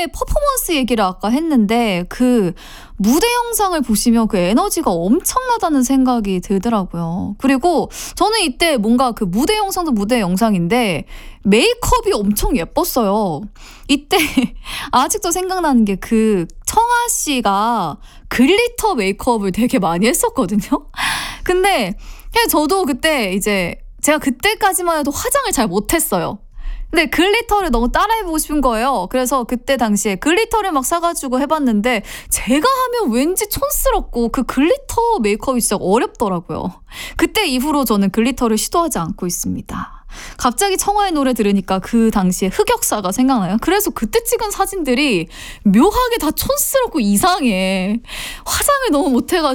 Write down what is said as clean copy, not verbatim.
퍼포먼스 얘기를 아까 했는데 그 무대 영상을 보시면 그 에너지가 엄청나다는 생각이 들더라고요. 그리고 저는 이때 뭔가 그 무대 영상도 무대 영상인데 메이크업이 엄청 예뻤어요. 이때 아직도 생각나는 게 그 청아 씨가 글리터 메이크업을 되게 많이 했었거든요. 근데 그냥 저도 그때 이제 제가 그때까지만 해도 화장을 잘 못했어요. 근데 글리터를 너무 따라해보고 싶은 거예요. 그래서 그때 당시에 글리터를 막 사가지고 해봤는데 제가 하면 왠지 촌스럽고 그 글리터 메이크업이 진짜 어렵더라고요. 그때 이후로 저는 글리터를 시도하지 않고 있습니다. 갑자기 청아의 노래 들으니까 그 당시에 흑역사가 생각나요. 그래서 그때 찍은 사진들이 묘하게 다 촌스럽고 이상해. 화장을 너무 못해가지고